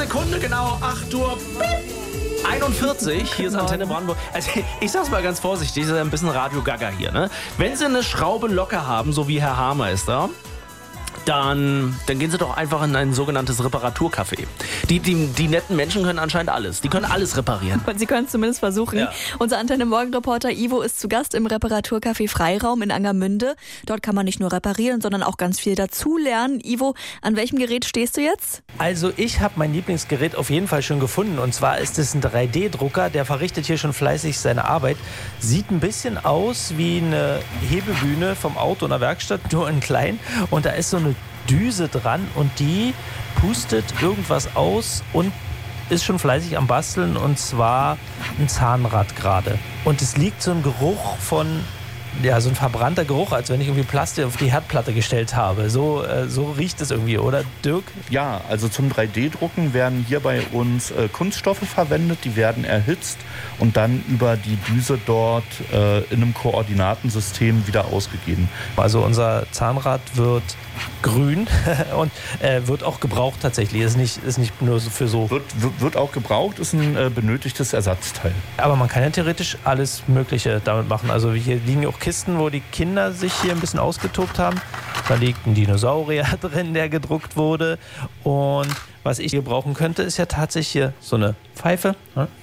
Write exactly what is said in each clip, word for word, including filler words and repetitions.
Sekunde genau, acht Uhr einundvierzig. Hier ist Antenne Brandenburg. Also ich sag's mal ganz vorsichtig, das ist ein bisschen Radio Gaga hier, ne? Wenn Sie eine Schraube locker haben, so wie Herr Haarmeister, dann, dann gehen Sie doch einfach in ein sogenanntes Reparaturcafé. Die, die, die netten Menschen können anscheinend alles. Die können alles reparieren. Und sie können es zumindest versuchen. Ja. Unser Antenne-Morgen-Reporter Ivo ist zu Gast im Reparaturcafé Freiraum in Angermünde. Dort kann man nicht nur reparieren, sondern auch ganz viel dazulernen. Ivo, an welchem Gerät stehst du jetzt? Also ich habe mein Lieblingsgerät auf jeden Fall schon gefunden. Und zwar ist es ein drei D Drucker. Der verrichtet hier schon fleißig seine Arbeit. Sieht ein bisschen aus wie eine Hebebühne vom Auto in der Werkstatt, nur in klein. Und da ist so eine Düse dran und die pustet irgendwas aus und ist schon fleißig am Basteln, und zwar ein Zahnrad gerade. Und es liegt so ein Geruch von, ja, so ein verbrannter Geruch, als wenn ich irgendwie Plastik auf die Herdplatte gestellt habe. So, äh, so riecht es irgendwie, oder Dirk? Ja, also zum drei D Drucken werden hier bei uns äh, Kunststoffe verwendet, die werden erhitzt und dann über die Düse dort äh, in einem Koordinatensystem wieder ausgegeben. Also unser Zahnrad wird grün und äh, wird auch gebraucht tatsächlich. Ist nicht, ist nicht nur so für so. Wird, wird auch gebraucht, ist ein äh, benötigtes Ersatzteil. Aber man kann ja theoretisch alles Mögliche damit machen. Also hier liegen auch Kisten, wo die Kinder sich hier ein bisschen ausgetobt haben. Da liegt ein Dinosaurier drin, der gedruckt wurde. Und was ich hier brauchen könnte, ist ja tatsächlich hier so eine Pfeife.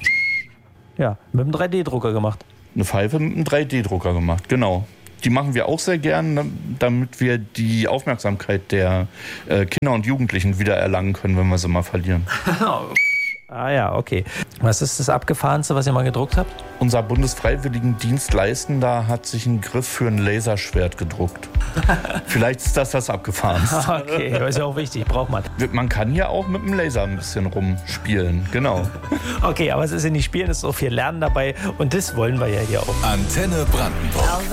Ja, mit einem drei D Drucker gemacht. Eine Pfeife mit einem drei D Drucker gemacht, genau. Die machen wir auch sehr gern, damit wir die Aufmerksamkeit der äh, Kinder und Jugendlichen wieder erlangen können, wenn wir sie mal verlieren. Ah ja, okay. Was ist das Abgefahrenste, was ihr mal gedruckt habt? Unser Bundesfreiwilligendienstleistender hat sich einen Griff für ein Laserschwert gedruckt. Vielleicht ist das das Abgefahrenste. Okay, das ist ja auch wichtig, braucht man. Man kann ja auch mit dem Laser ein bisschen rumspielen, genau. Okay, aber es ist ja nicht Spielen, es ist auch viel Lernen dabei und das wollen wir ja hier auch. Antenne Brandenburg.